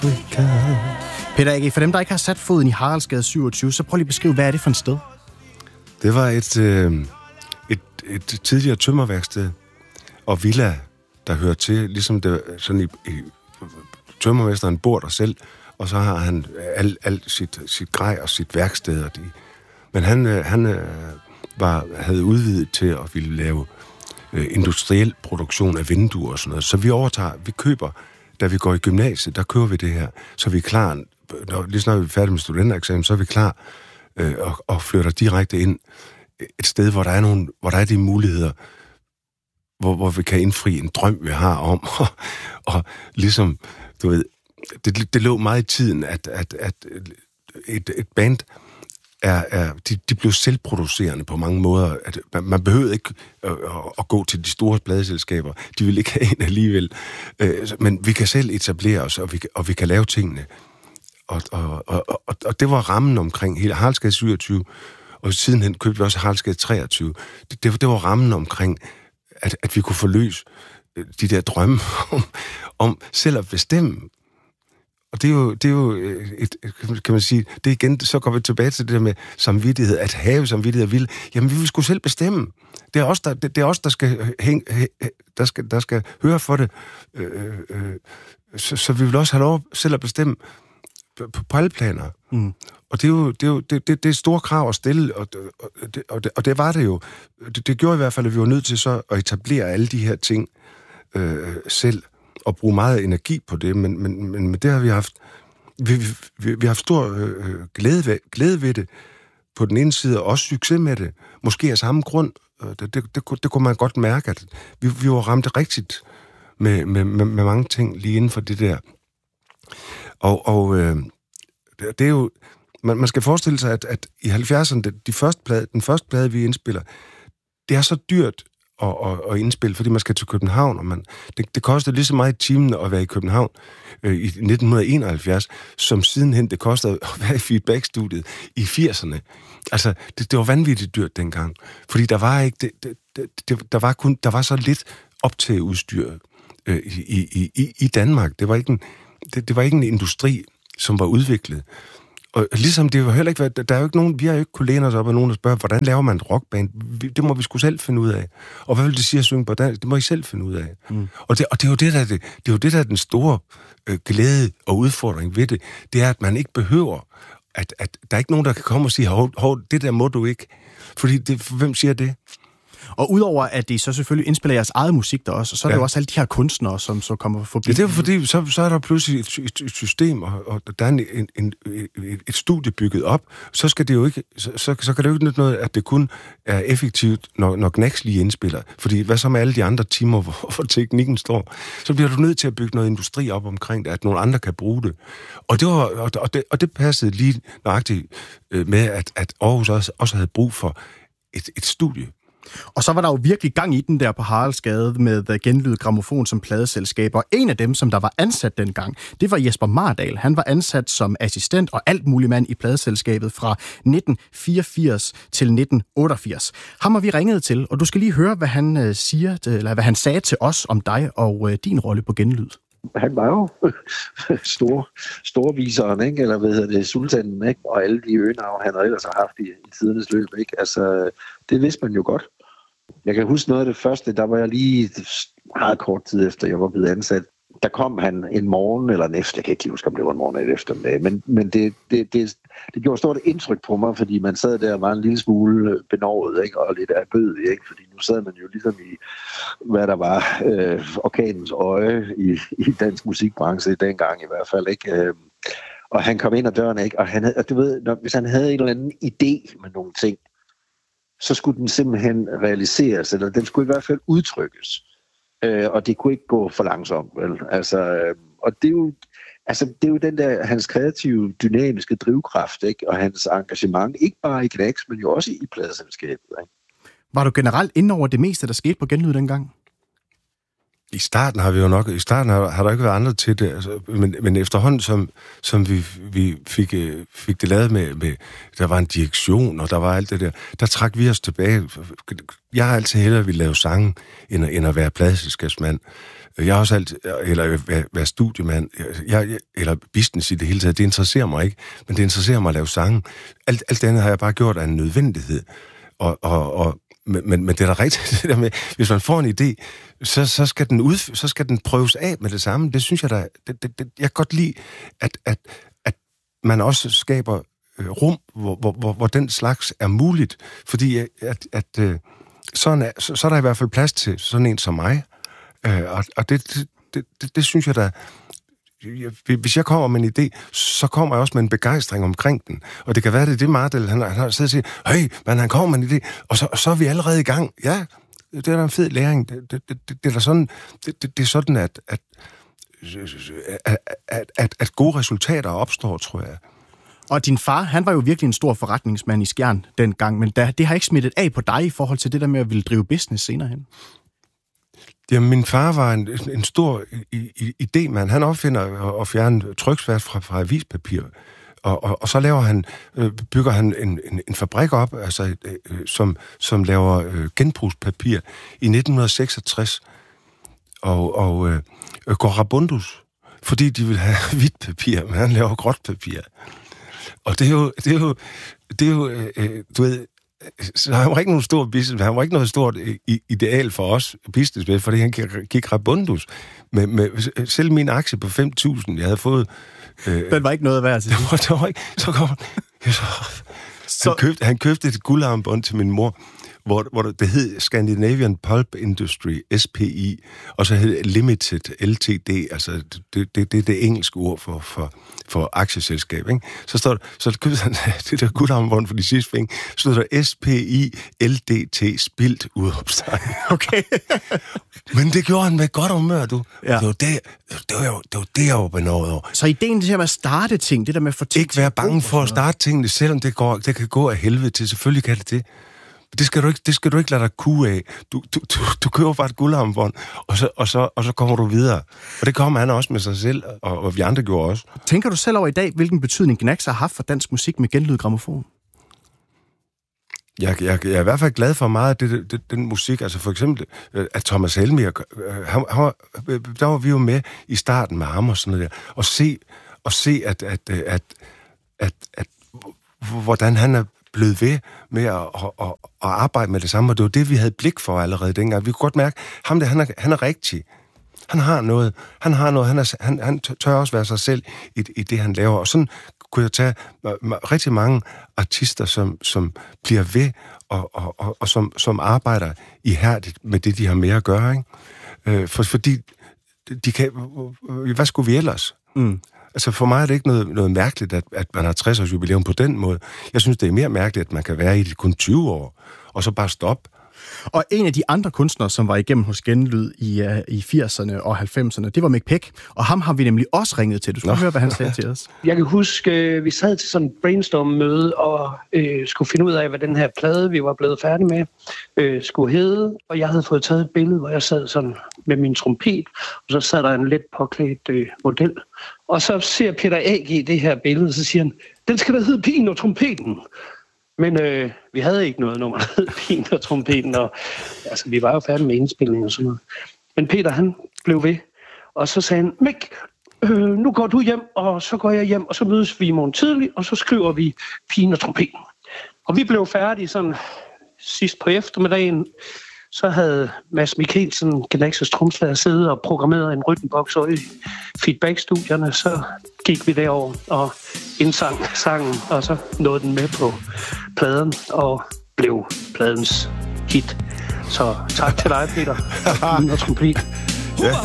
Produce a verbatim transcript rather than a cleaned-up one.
Afrika. Peter A G, for dem, der ikke har sat foden i Haraldsgade syvogtyve, så prøv lige at beskrive, hvad er det for et sted? Det var et, øh, et, et tidligere tømmerværksted og villa, der hører til, ligesom det, sådan i, i tømmermesteren bor der selv, og så har han alt al sit, sit grej og sit værksted. Og de. Men han, han var, havde udvidet til at ville lave øh, industriel produktion af vinduer og sådan noget. Så vi overtager, vi køber, da vi går i gymnasiet, der køber vi det her, så vi er klar, når, lige snart vi er færdige med studentereksamen, så er vi klar øh, og, og flytter direkte ind et sted, hvor der er, nogle, hvor der er de muligheder, hvor, hvor vi kan indfri en drøm, vi har om, og, og ligesom, du ved, det, det lå meget i tiden, at, at, at et, et band er, er de, de blev selvproducerende på mange måder. At man, man behøvede ikke at, at gå til de store pladeselskaber. De ville ikke have en alligevel. Men vi kan selv etablere os, og vi, og vi kan lave tingene. Og, og, og, og, og det var rammen omkring hele Haraldsgade syvogtyve, og sidenhen købte vi også Haraldsgade treogtyve. Det, det, det var rammen omkring, at, at vi kunne forløse de der drømme om, om selv at bestemme. Og det er jo, det er jo et, kan man sige, det igen, så går vi tilbage til det der med samvittighed, at have samvittighed og vil. Jamen, vi vil sgu selv bestemme. Det er os, der, det, det er os, der skal, hæng, der skal, der skal høre for det. Øh, øh, så, så vi vil også have lov selv at bestemme på, på alle planer. Mm. Og det er jo, det er jo det, det, det er store krav at stille, og, og, det, og, det, og det var det jo. Det, det gjorde i hvert fald, at vi var nødt til så at etablere alle de her ting øh, selv, og bruge meget energi på det, men, men, men, men det har vi haft, vi, vi, vi har haft stor øh, glæde, ved, glæde ved det på den ene side, og også succes med det. Måske af samme grund. Det, det, det, det kunne man godt mærke, at vi, vi var ramt rigtigt med, med, med, med mange ting lige inden for det der. Og, og øh, det er jo, man, man skal forestille sig, at, at i halvfjerdserne, de første plade, den første plade, vi indspiller, det er så dyrt Og, og, og indspille, fordi man skal til København, og man, det, det koster lige så meget i timen at være i København øh, i nitten enoghalvfjerds, som sidenhen det kostede at være i feedback-studiet i firserne. Altså, det, det var vanvittigt dyrt dengang, fordi der var ikke, det, det, det, der var kun, der var så lidt optageudstyr øh, i, i, i, i Danmark. Det var ikke en, det, det var ikke en industri, som var udviklet. Og ligesom det var heller ikke, der er jo ikke nogen, vi har jo ikke kunne læne os op af nogen, der spørger, hvordan laver man et rockband? Det må vi sgu selv finde ud af. Og hvad vil det sige at synge på dansk? Det må I selv finde ud af. Mm. Og, det, og det er jo det, der det, det er jo det, der er den store øh, glæde og udfordring ved det. Det er, at man ikke behøver, at, at der er ikke nogen, der kan komme og sige, hov, hov, det der må du ikke. Fordi, det, hvem siger det? Og udover at de så selvfølgelig indspiller jeres eget musik der også, så er ja. Det jo også alle de her kunstnere, som så kommer forbi. Ja, det er jo fordi, så, så er der pludselig et, et, et system, og, og der er en, en, en, et studie bygget op, så skal det jo ikke, så, så, så kan det jo ikke nytte noget, at det kun er effektivt, når, når Gnax lige indspiller. Fordi hvad så med alle de andre timer, hvor, hvor teknikken står? Så bliver du nødt til at bygge noget industri op omkring det, at nogle andre kan bruge det. Og det, var, og, og det, og det passede lige nøjagtigt med, at, at Aarhus også, også havde brug for et, et studie. Og så var der jo virkelig gang i den der på Haraldsgade med Genlyd Grammofon som pladeselskab, og en af dem, som der var ansat dengang, det var Jesper Mardal. Han var ansat som assistent og alt mulig mand i pladeselskabet fra nitten fireogfirs til nitten otteogfirs. Ham har vi ringet til, og du skal lige høre, hvad han siger, eller hvad han sagde til os om dig og din rolle på Genlyd. Han var jo stor, storviseren, ikke? Eller hvad hedder det, sultanen, ikke? Og alle de øgenavn, han ellers har haft i, i tidernes løb, ikke? Altså, det vidste man jo godt. Jeg kan huske noget af det første, der var jeg lige meget kort tid efter, jeg var blevet ansat. Der kom han en morgen eller en efter, jeg kan ikke huske, om det var en morgen eller eftermiddag, men, men det, det, det, det gjorde stort indtryk på mig, fordi man sad der og var en lille smule benovet, ikke? Og lidt erbødig, ikke? Fordi nu sad man jo ligesom i, hvad der var, øh, orkanens øje i, i dansk musikbranche dengang i hvert fald, ikke? Øh, og han kom ind ad døren, ikke? Og han havde, og du ved, når, hvis han havde en eller anden idé med nogle ting, så skulle den simpelthen realiseres, eller den skulle i hvert fald udtrykkes. Øh, og det kunne ikke gå for langsomt, vel? Altså, øh, og det er jo, altså, det er jo den der, hans kreative, dynamiske drivkraft, ikke? Og hans engagement, ikke bare i Gnax, men jo også i pladeselskabet, ikke? Var du generelt inde over det meste, der skete på Genlyd dengang? I starten har vi jo nok, i starten har, har der ikke været andre til det, altså, men, men efterhånden, som, som vi, vi fik, fik det lavet med, med, der var en direktion, og der var alt det der, der trak vi os tilbage. Jeg har altid hellere ville lave sange, end, end at være pladeselskabsmand. Jeg har også altid, eller være, være studiemand, jeg, jeg, eller business i det hele taget, det interesserer mig ikke, men det interesserer mig at lave sange. Alt, alt det andet har jeg bare gjort af en nødvendighed, og, og, og Men, men, men det er da rigtigt, det der med, hvis man får en idé, så, så, skal den ud, så skal den prøves af med det samme. Det synes jeg da, det, det, det, jeg kan godt lide, at, at, at man også skaber øh, rum, hvor, hvor, hvor, hvor den slags er muligt. Fordi at, at, øh, sådan er, så, så er der i hvert fald plads til sådan en som mig. Øh, og og det, det, det, det, det synes jeg da, hvis jeg kommer med en idé, så kommer jeg også med en begejstring omkring den. Og det kan være, det er det Mardel, han, han har siddet og sagt, hey, men han kommer med en idé, og så, og så er vi allerede i gang. Ja, det er da en fed læring. Det, det, det, det, det er da sådan, det, det, det er sådan, at, at, at, at, at gode resultater opstår, tror jeg. Og din far, han var jo virkelig en stor forretningsmand i Skjern dengang, men det har ikke smittet af på dig i forhold til det der med at ville drive business senere hen. Jamen, min far var en, en stor idémand. Han opfinder og fjerner tryksværk fra, fra avispapir. Og, og, og så laver han, øh, bygger han en, en, en fabrik op, altså, øh, som, som laver øh, genbrugspapir i nitten seksogtres. Og, og øh, går rabundus, fordi de vil have hvidt papir, men han laver gråt papir. Og det er jo, det er jo, det er jo øh, du ved, så han var ikke nogen stor business, han var ikke noget stort ideal for os business med, fordi han gik rabundus. Med, med, selv min aktie på fem tusind, jeg havde fået... Øh, Den var ikke noget værd til det. Det var ikke... Så kom han... Så, så, han, købte, han købte et guldarmbånd til min mor, hvor, hvor det hed Scandinavian Pulp Industry, S P I, og så hed Limited, L T D, altså det er det, det, det engelske ord for, for, for aktieselskab, ikke? Så står der, så købte han det der guldarmbånd for de sidste penge, så stod der S P I L D T, spildt udopstegn. Okay. Men det gjorde han med godt humør, du. Ja. Det var det, det var jo det, var det jeg var benådet over. Så ideen til at starte ting, det der med at få ting... Ikke være bange for at starte tingene, selvom det, går, det kan gå af helvede til. Selvfølgelig kan det det. Det skal du ikke, det skal du ikke lade dig kue af. Du, du, du, du køber bare et guldarmbånd, og så, og, så, og så kommer du videre. Og det kommer han også med sig selv, og, og vi andre gjorde også. Tænker du selv over i dag, hvilken betydning Gnags har haft for dansk musik med genlyd grammofon? Jeg, jeg, jeg er i hvert fald glad for meget af det, det, den musik. Altså for eksempel, at Thomas Helmiger, han, han, der var vi jo med i starten med ham og sådan noget der. Og se, og se at, at, at, at, at, at hvordan han er blevet ved med at, at, at, at arbejde med det samme, og det var det, vi havde blik for allerede dengang. Vi kunne godt mærke, ham der, han er, han er rigtig. Han har noget. Han har noget. Han, er, han, han tør også være sig selv i, i det, han laver. Og sådan kunne jeg tage rigtig mange artister, som, som bliver ved, og, og, og, og som, som arbejder ihærdigt med det, de har med at gøre, ikke? Øh, for, fordi de kan... Hvad skulle vi ellers? Mm. Altså for mig er det ikke noget, noget mærkeligt, at, at man har tres års jubilæum på den måde. Jeg synes, det er mere mærkeligt, at man kan være i det kun tyve år, og så bare stoppe. Og en af de andre kunstnere, som var igennem hos Genlyd i, uh, i firserne og halvfemserne, det var Mick Peck, og ham har vi nemlig også ringet til. Du skal Nå. høre, hvad han sagde til os. Jeg kan huske, vi sad til sådan en brainstorm-møde og øh, skulle finde ud af, hvad den her plade, vi var blevet færdige med, øh, skulle hedde. Og jeg havde fået taget et billede, hvor jeg sad sådan med min trompet, og så sad der en let påklædt øh, model. Og så ser Peter A G det her billede, og så siger han, den skal da hedde Pigen og Trompeten. Men øh, vi havde ikke noget nummer, der hed Pigen og Trompeten, og altså, vi var jo færdige med indspilning og sådan noget. Men Peter, han blev ved, og så sagde han, Mick, øh, nu går du hjem, og så går jeg hjem, og så mødes vi i morgen tidlig, og så skriver vi Pigen og Trompeten. Og vi blev færdige sådan sidst på eftermiddagen. Så havde Mads Mikkelsen, Gnags' tromslager, siddet og programmeret en rytmeboks og i feedback-studierne. Så gik vi derover og indsang sangen, og så nåede den med på pladen og blev pladens hit. Så tak til dig, Peter. Og trompet. Ja.